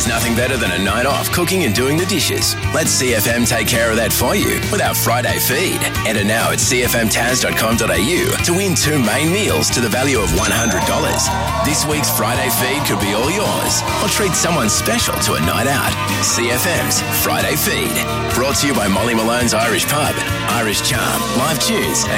There's nothing better than a night off cooking and doing the dishes. Let CFM take care of that for you with our Friday feed. Enter now at cfmtaz.com.au to win 2 main meals to the value of $100. This week's Friday feed could be all yours, or treat someone special to a night out. CFM's Friday feed. Brought to you by Molly Malone's Irish Pub, Irish Charm, Live Tunes,